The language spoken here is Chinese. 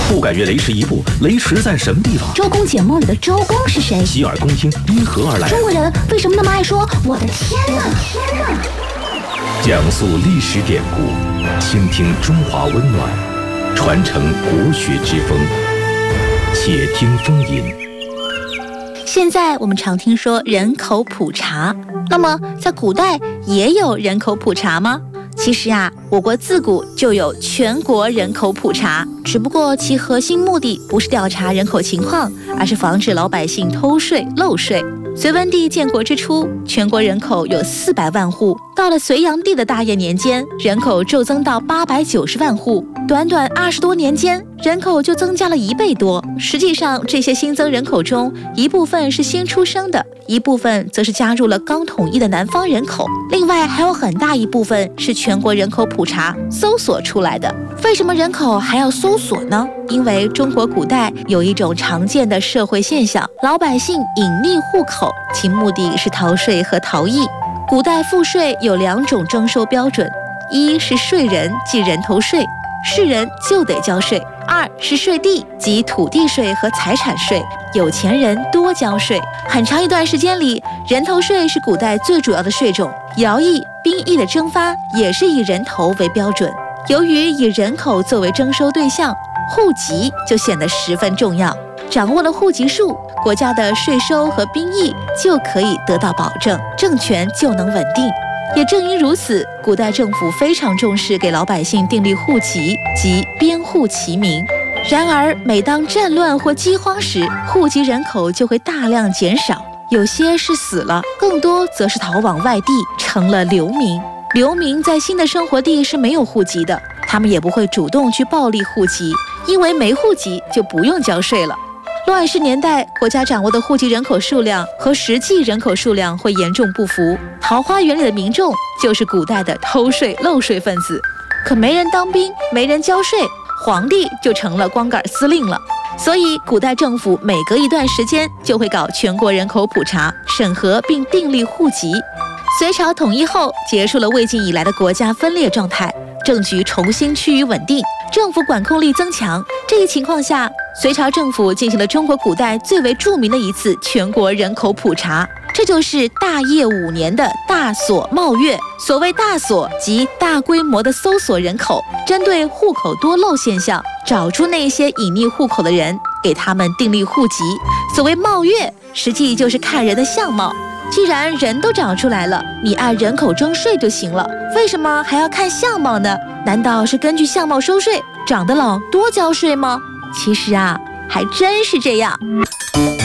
不敢越雷池一步，雷池在什么地方？ 周公解梦里的周公是谁？ 洗耳恭听因何而来？ 中国人为什么那么爱说我的天哪？ 讲述历史典故，倾听中华温暖，传承国学之风。且听风吟。 现在我们常听说人口普查，那么在古代也有人口普查吗？其实啊，我国自古就有全国人口普查，只不过其核心目的不是调查人口情况，而是防止老百姓偷税漏税。隋文帝建国之初，全国人口有400万户，到了隋炀帝的大业年间，人口骤增到890万户，短短20多年间，人口就增加了1倍多。实际上，这些新增人口中，一部分是新出生的，一部分则是加入了刚统一的南方人口，另外还有很大一部分是全国人口普查搜索出来的。为什么人口还要搜索呢？因为中国古代有一种常见的社会现象，老百姓隐匿户口，其目的是逃税和逃逸。古代赋税有2种征收标准，一是税人，即人头税，是人就得交税；二是税地，即土地税和财产税，有钱人多交税。很长一段时间里，人头税是古代最主要的税种，徭役、兵役的征发也是以人头为标准。由于以人口作为征收对象，户籍就显得十分重要。掌握了户籍数，国家的税收和兵役就可以得到保证，政权就能稳定。也正因如此，古代政府非常重视给老百姓订立户籍及编户齐名。然而，每当战乱或饥荒时，户籍人口就会大量减少，有些是死了，更多则是逃往外地，成了流民。流民在新的生活地是没有户籍的，他们也不会主动去报立户籍，因为没户籍就不用交税了。乱世年代，国家掌握的户籍人口数量和实际人口数量会严重不符。桃花源里的民众就是古代的偷税漏税分子，可没人当兵，没人交税，皇帝就成了光杆司令了。所以，古代政府每隔一段时间就会搞全国人口普查，审核并订立户籍。隋朝统一后，结束了魏晋以来的国家分裂状态，政局重新趋于稳定，政府管控力增强。这一情况下，隋朝政府进行了中国古代最为著名的一次全国人口普查，这就是大业5年的大索冒月。所谓大索，即大规模的搜索人口，针对户口多漏现象，找出那些隐匿户口的人，给他们订立户籍。所谓冒月，实际就是看人的相貌。既然人都找出来了，你按人口征税就行了，为什么还要看相貌呢？难道是根据相貌收税，长得老多交税吗？其实啊，还真是这样。